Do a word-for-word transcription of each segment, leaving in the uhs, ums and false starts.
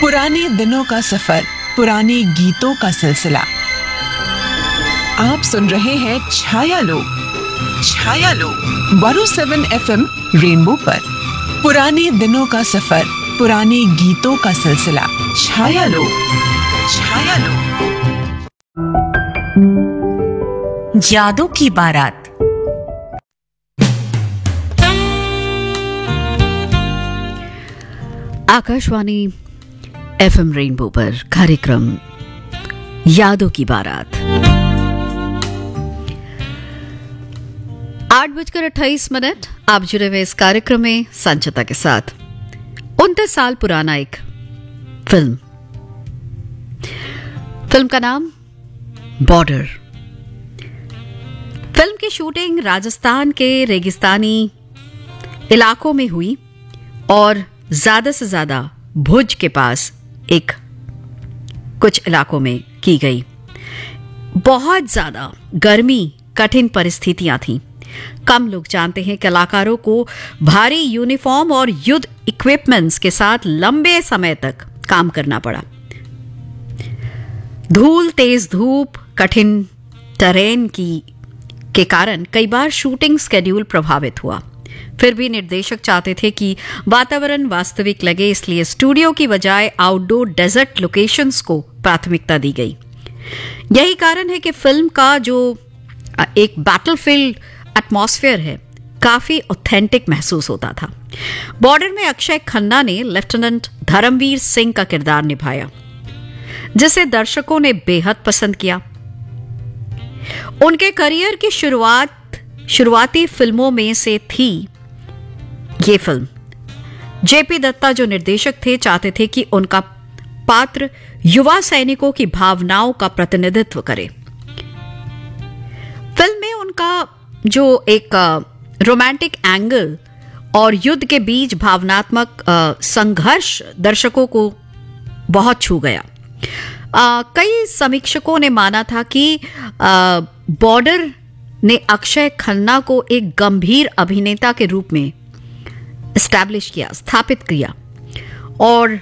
पुराने दिनों का सफर, पुराने गीतों का सिलसिला। आप सुन रहे हैं छाया लोग छाया लोग one O seven F M rainbow पर। पुराने दिनों का सफर, पुराने गीतों का सिलसिला। छाया लोग छाया लोग यादों की बारात। आकाशवाणी एफएम रेनबो पर कार्यक्रम यादों की बारात। आठ बजकर अट्ठाईस मिनट आप जुड़े हुए इस कार्यक्रम में संचिता के साथ। उनतीस साल पुराना एक फिल्म फिल्म का नाम बॉर्डर। फिल्म की शूटिंग राजस्थान के रेगिस्तानी इलाकों में हुई और ज्यादा से ज्यादा भुज के पास एक कुछ इलाकों में की गई। बहुत ज्यादा गर्मी, कठिन परिस्थितियां थीं। कम लोग जानते हैं कलाकारों को भारी यूनिफॉर्म और युद्ध इक्विपमेंट्स के साथ लंबे समय तक काम करना पड़ा। धूल, तेज धूप, कठिन टेरेन की के कारण कई बार शूटिंग शेड्यूल प्रभावित हुआ। फिर भी निर्देशक चाहते थे कि वातावरण वास्तविक लगे, इसलिए स्टूडियो की बजाय आउटडोर डेजर्ट लोकेशंस को प्राथमिकता दी गई। यही कारण है कि फिल्म का जो एक बैटलफील्ड एटमॉस्फेयर है काफी ऑथेंटिक महसूस होता था। बॉर्डर में अक्षय खन्ना ने लेफ्टिनेंट धर्मवीर सिंह का किरदार निभाया, जिसे दर्शकों ने बेहद पसंद किया। उनके करियर की शुरुआत शुरुआती फिल्मों में से थी ये फिल्म। जेपी दत्ता जो निर्देशक थे, चाहते थे कि उनका पात्र युवा सैनिकों की भावनाओं का प्रतिनिधित्व करे। फिल्म में उनका जो एक रोमांटिक एंगल और युद्ध के बीच भावनात्मक संघर्ष दर्शकों को बहुत छू गया। आ, कई समीक्षकों ने माना था कि बॉर्डर ने अक्षय खन्ना को एक गंभीर अभिनेता के रूप में एस्टैब्लिश किया, स्थापित किया। और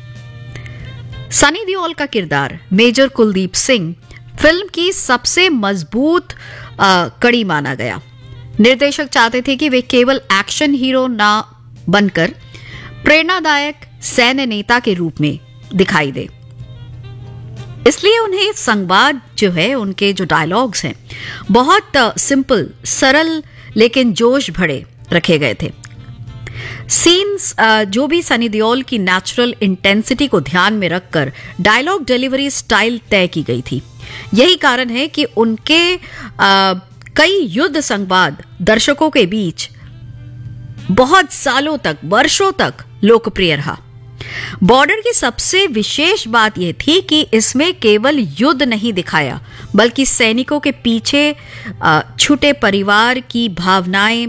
सनी देओल का किरदार मेजर कुलदीप सिंह फिल्म की सबसे मजबूत कड़ी माना गया। निर्देशक चाहते थे कि वे केवल एक्शन हीरो ना बनकर प्रेरणादायक सैन्य नेता के रूप में दिखाई दे, इसलिए उन्हें संवाद जो है, उनके जो डायलॉग्स हैं, बहुत सिंपल, सरल लेकिन जोश भरे रखे गए थे। सीन्स जो भी सनी देओल की नेचुरल इंटेंसिटी को ध्यान में रखकर डायलॉग डिलीवरी स्टाइल तय की गई थी। यही कारण है कि उनके आ, कई युद्ध संवाद दर्शकों के बीच बहुत सालों तक, वर्षों तक लोकप्रिय रहा। बॉर्डर की सबसे विशेष बात यह थी कि इसमें केवल युद्ध नहीं दिखाया, बल्कि सैनिकों के पीछे छूटे परिवार की भावनाएं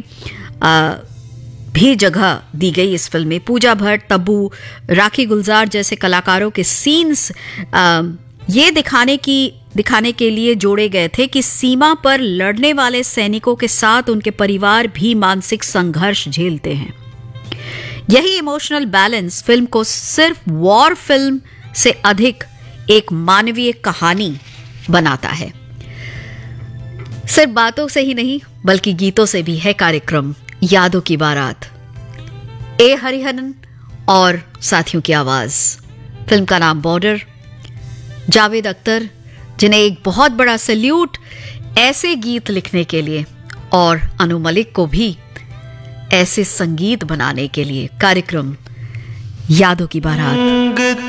भी जगह दी गई इस फिल्म में। पूजा भट्ट, तब्बू, राखी गुलजार जैसे कलाकारों के सीन्स ये दिखाने की दिखाने के लिए जोड़े गए थे कि सीमा पर लड़ने वाले सैनिकों के साथ उनके परिवार भी मानसिक संघर्ष झेलते हैं। यही इमोशनल बैलेंस फिल्म को सिर्फ वॉर फिल्म से अधिक एक मानवीय कहानी बनाता है। सिर्फ बातों से ही नहीं, बल्कि गीतों से भी है कार्यक्रम यादों की बारात। ए हरिहरन और साथियों की आवाज। फिल्म का नाम बॉर्डर। जावेद अख्तर, जिन्हें एक बहुत बड़ा सैल्यूट ऐसे गीत लिखने के लिए, और अनु मलिक को भी ऐसे संगीत बनाने के लिए। कार्यक्रम यादों की बारात।